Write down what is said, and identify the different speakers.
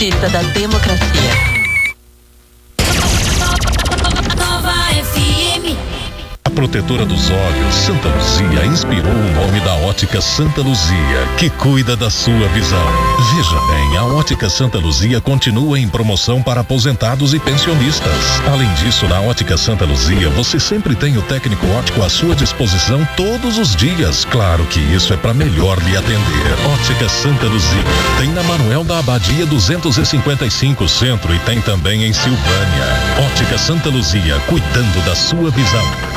Speaker 1: Pista da democracia.
Speaker 2: Nova FM.
Speaker 3: A protetora dos olhos, Santa Luzia, inspirou o nome da Ótica Santa Luzia, que cuida da sua visão. Veja bem, a Ótica Santa Luzia continua em promoção para aposentados e pensionistas. Além disso, na Ótica Santa Luzia, você sempre tem o técnico óptico à sua disposição todos os dias. Claro que isso é para melhor lhe atender. Ótica Santa Luzia. Tem na Manuel da Abadia 255 Centro e tem também em Silvânia. Ótica Santa Luzia, cuidando da sua visão.